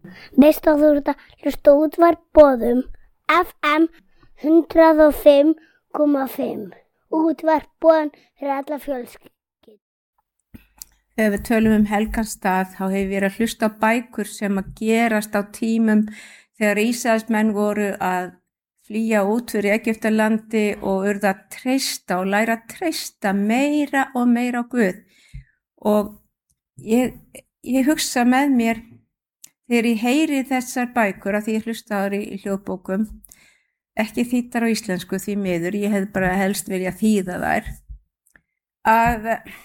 Veist að þú ert að hlusta á útvarp Boðum FM 105,5. Útvarp Boðum fyrir alla fjölskyldu. Þegar við tölum helgarstað þá hefur verið að hlusta á bækur sem að gerast á tímum þegar Ísraelsmenn voru að flýja út fyrir Egyptalandi og urðu að treysta og læra að treysta meira og meira á Guð. Og ég hugsa með mér þegar ég heyri þessar bækur af því ég hlusta á þær í hljóðbókum, ekki þýddar á íslensku því miður, ég hefði bara helst vilja þýða þær, að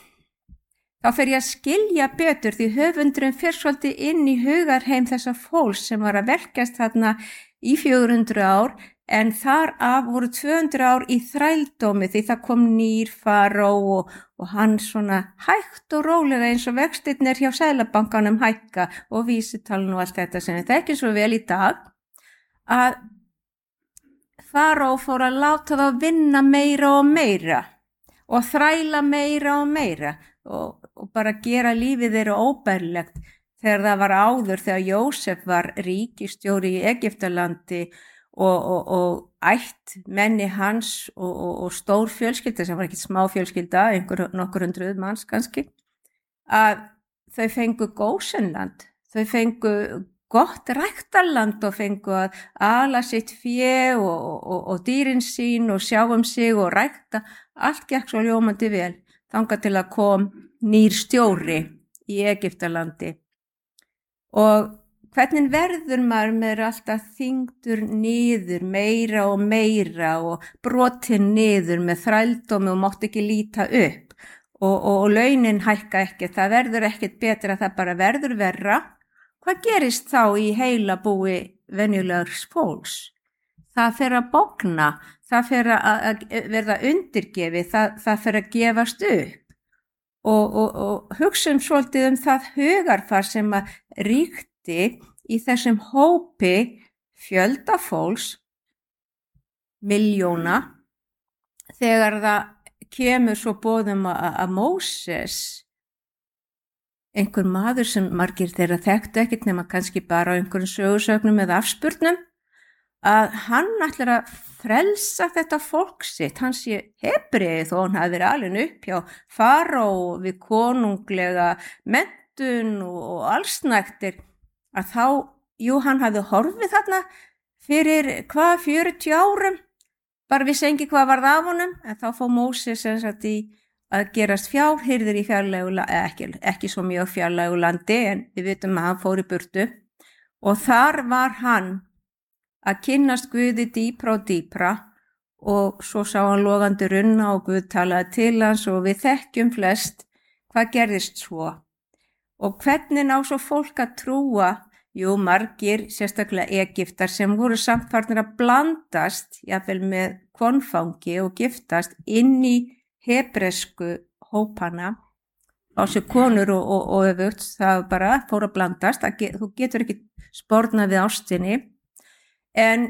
þá fer ég að skilja betur því höfundurinn fer svolítið inn í hugarheim þessa fólks sem var að verkast þarna í 400 ár en þar af voru 200 ár í þrældómi því það kom nýr faró og hann svona hægt og rólega eins og vextirnir hjá Seðlabankanum hækka og vísitalan og allt þetta sem við þekkjum svo vel í dag, að faró fór að láta þá vinna meira og meira og þræla meira og meira og bara gera lífið þeirra óbærilegt þegar það var áður þegar Jósef var ríkisstjóri í Egyptalandi og ætt menni hans og stór fjölskylda sem var ekki smá fjölskylda, nokkur hundruð manns kannski, að þau fengu Gósenland, þau fengu gott ræktarland og fengu að ala sitt fé og dýrin sín og sjá sig og rækta, allt gekk svo ljómandi vel, þangað til að kom nýr stjóri í Egyptalandi. Og hvernig verður maður með alltaf þyngdur niður meira og brotin niður með þrældómi og mátt ekki líta upp og launin hækka ekki, það verður ekkert betra, það bara verður verra. Hvað gerist þá í heila búi venjulegs fólks? Það fer að bogna, það fer að verða undirgefi, það fer að gefast upp. Og hugsa svolítið það hugarfar sem að ríkti í þessum hópi fjölda fólks, miljóna, þegar það kemur svo boðum að Móses, einhver maður sem margir þeirra þekktu ekkert nema kannski bara á einhverjum sögursögnum eða afspurnum, að hann ætlar að frelsa þetta fólk sitt, hann sé Hebreið þó hann hafi verið alin upp hjá faró við konunglega menntun og allsnægtir, að þá, hann hafði horfið þarna fyrir 40 árum, bara vissi engi hvað varð af honum, en þá fór Móses að gerast fjárhirður í fjarlægu landi, ekki svo mjög fjarlægu landi, en við vitum að hann fór í burtu, og þar var hann að kynnast Guði dýpra og dýpra og svo sá hann logandi runna og Guð talaði til hans og við þekkjum flest hvað gerðist svo. Og hvernig ná svo fólk að trúa, margir, sérstaklega Egyptar sem voru samt farnir að blandast, jafnvel með konfangi og giftast inn í hebresku hópana, á sig konur og öfugt, það bara fór að blandast, þú getur ekki spornað við ástinni. En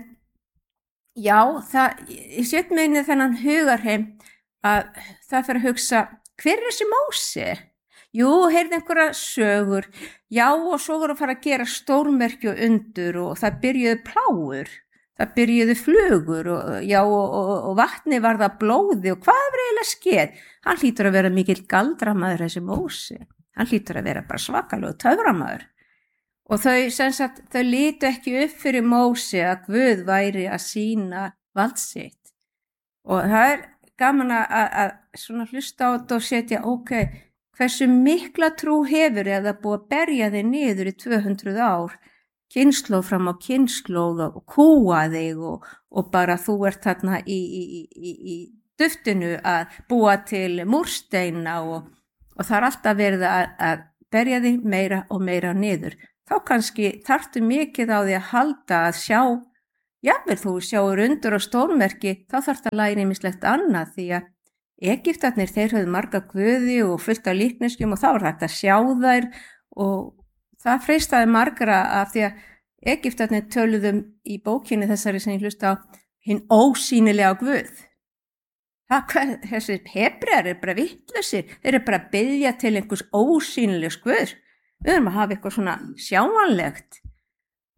ég set mig inn í þennan hugarheim að það fyrir að hugsa, hver þessi Móse? Heyrði einhverja sögur, og svo voru að fara að gera stórmerki og undur og það byrjuðu plágur, það byrjuðu flugur og vatni var það blóði og hvað var eiginlega skeð? Hann hlýtur að vera mikill galdramaður þessi Móse, hann hlýtur að vera bara svakalegur töframaður. Og þau litu ekki upp fyrir Móse að Guð væri að sýna vald sitt. Og það gaman að svona hlusta á þetta og setja, hversu mikla trú hefur eða búið að berja þig niður í 200 ár, kynslóð fram á kynslóð og kúa þig og bara þú ert þarna í duftinu að búa til múrsteina og það er alltaf verið að berja þig meira og meira niður. Þá kannski þarftu mikið á því að halda að sjá, jafnvel þú sjáur undur og stórmerki, þá þarftu að læra ýmislegt annað því að Egyptarnir, þeir höfðu marga guði og fullt af líkneskjum og þá var hægt að sjá þær og það freistaði margra af því að Egyptarnir töluðum í bókinni þessari sem ég hlusta á hinn ósýnilega Guð. Þessir Hebrear bara vitlausir, þeir bara að biðja til einhvers ósýnilegs Guðs. Við erum að hafa eitthvað svona sjáanlegt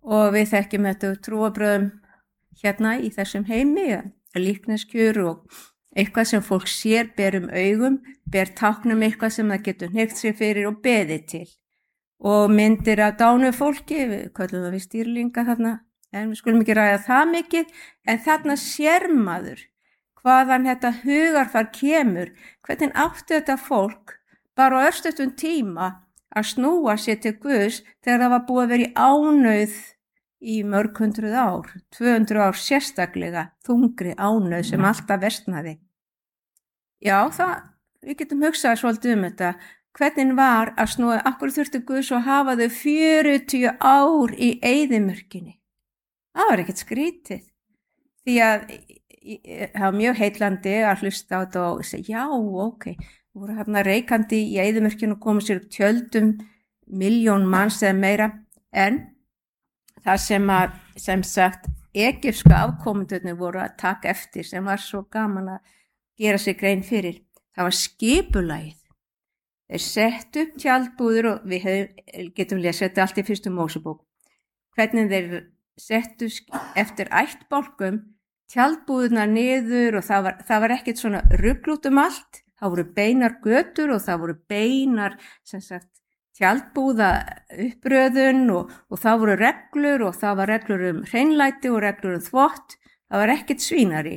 og við þekkjum þetta trúarbröðum hérna í þessum heimi, líkneskjur og eitthvað sem fólk sér, ber augum, ber táknum eitthvað sem það getur hneykt sér fyrir og beðið til. Og myndir af dánu fólki, við köllum það við stýrlinga þarna, en við skulum ekki ræða það mikið, en þarna sér maður hvaðan þetta hugarfar kemur, hvernig átti þetta fólk bara á örstuttum tíma að snúa sér til Guðs þegar það var búið að vera í ánauð í mörg 100 ár, 200 ár sérstaklega, þungri ánauð sem alltaf versnaði. Já, við getum hugsað svolítið þetta, hvernig var að snúa, akkur þurfti Guðs að hafa þau 40 ár í eyðimörkinni. Það var ekkert skrítið, því að það var mjög heillandi að hlusta á þetta og segja, já, ok, voru hérna reikandi í eyðimörkinu og komið sér upp tjöldum, 1.000.000 manns eða meira, en það sem sagt, egypska afkomendurnir voru að taka eftir, sem var svo gaman að gera sig grein fyrir, það var skipulagið. Þeir settu upp tjaldbúður og við getum lesið þetta allt í fyrstu Mósebók. Hvernig þeir settu eftir ættbálkum tjaldbúðuna niður og það var ekkert svona rugl út allt. Það voru beinar götur og það voru beinar sem sagt tjaldbúða uppröðun og það voru reglur og það var reglur hreinlæti og reglur þvott. Það var ekkert svínari.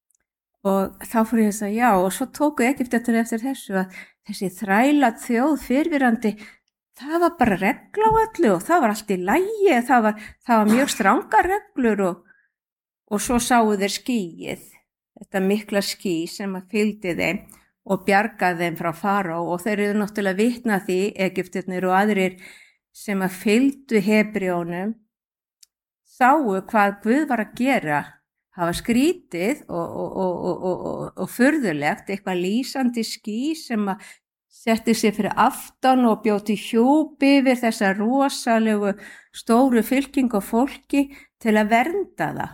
Og þá fór ég að segja já og svo tóku Egyptar eftir þessu að þessi þræla þjóð fyrrverandi, það var bara regla á öllu og það var allt í lagi, það var mjög strangar reglur og svo sáu þeir skýið, þetta mikla ský sem að fylgdi þeim og bjargaði þeim frá faró og þeir eru náttúrulega vitna því, Egyptarnir og aðrir sem að fylgdu Hebreónum, sáu hvað Guð var að gera. Það var skrítið og furðulegt, eitthvað lýsandi ský sem að setti sig fyrir aftan og bjóti hjúpi yfir þessa rosalegu stóru fylkingu fólki til að vernda það.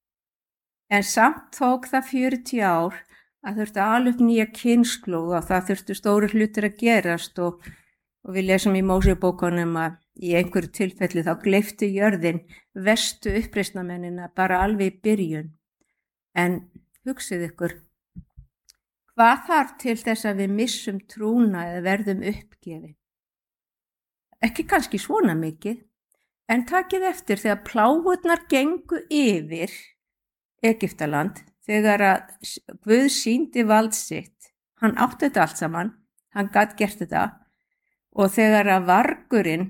En samt tók það 40 ár að þurfti að ala upp nýja kynslóð og það þurfti stóru hlutir að gerast og við lesum í Mósebókunum að í einhverju tilfelli þá gleypti jörðin verstu uppreisnarmennina bara alveg í byrjun. En hugsið ykkur, hvað þarf til þess að við missum trúna eða verðum uppgefin? Ekki kannski svona mikið, en takið eftir þegar plágurnar gengu yfir Egyptaland, þegar að Guð sýndi vald sitt, hann átti þetta allt saman, hann gat gert þetta og þegar að vargurinn,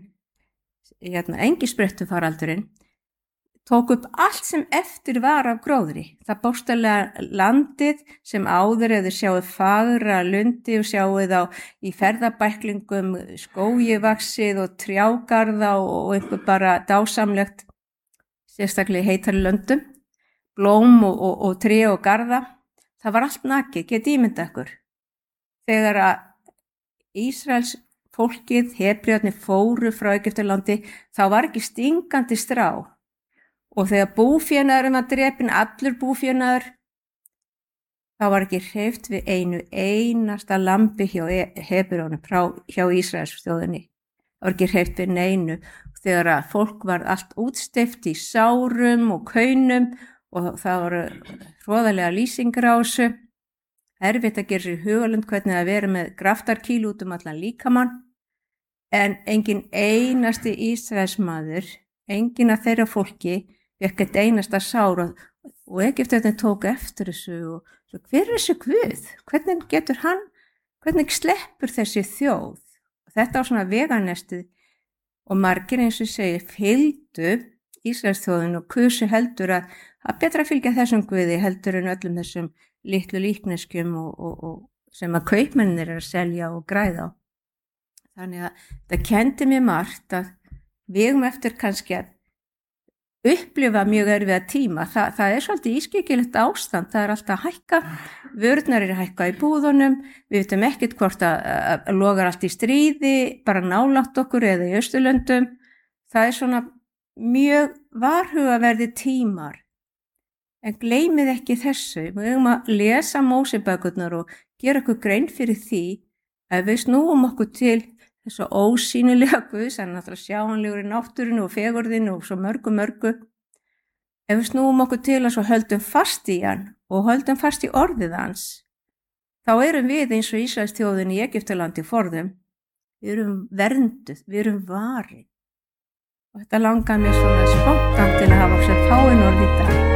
engisbrettufaraldurinn, tók upp allt sem eftir var af gróðri. Það bókstaflega landið sem áður eða sjáuð fagra lundi og sjáuð á í ferðabæklingum skógivaxið og trjágarða og einhver bara dásamlegt, sérstaklega heitari löndum, blóm og tré og garða. Það var allt nakið, getið ímynda ykkur. Þegar að Ísraels fólkið, Hebrearnir fóru frá Egyptalandi, þá var ekki stingandi strá. Og þegar búfénaðurinn var drepinn, allur búfénaður, þá var ekki hreyft við einu einasta lambi hjá Hebreunum, hjá Ísraelsþjóðinni. Það var ekki hreyft við neinu. Þegar að fólk var allt útsteypt í sárum og kaunum og það voru hroðalega lýsingar á þessu. Erfitt að gera sér hugalund hvernig að vera með graftarkíl út allan líkamann. En engin einasti Ísraelsmaður, engin af þeirra fólki, fékk eitt einasta sár og Egyptarnir tók eftir þessu og hver er þessi Guð? Hvernig sleppur þessi þjóð? Þetta var svona veganestið og margir eins og segir fylgdu Ísraelsþjóðin og kusu heldur að betra fylgja þessum Guði heldur en öllum þessum litlu líkneskjum og sem að kaupmennir er að selja og græða á. Þannig að það kenndi mér margt að við eigum eftir kannski að upplifa mjög erfiða tíma. Það er svolítið ískyggilegt ástand, það er alltaf að hækka, vörurnar eru að hækka í búðunum, við veitum ekkert hvort að logar allt í stríði, bara nálægt okkur eða í Austurlöndum. Það er svona mjög varhugaverði tímar. En gleymið ekki þessu, við eigum að lesa Mósebækurnar og gera okkur grein fyrir því að við snúum okkur til þessu ósýnilega Guðs, hann er náttúrulega sjáanlegur í náttúrinu og fegurðinu og svo mörgu. Ef við snúum okkur til hans og höldum fast í hann og höldum fast í orðið hans, þá erum við eins og Ísraelsþjóðin í Egyptalandi forðum. Við erum vernduð, við erum varin. Og þetta langar mér svona spontant til að hafa sem fáin orð í dag.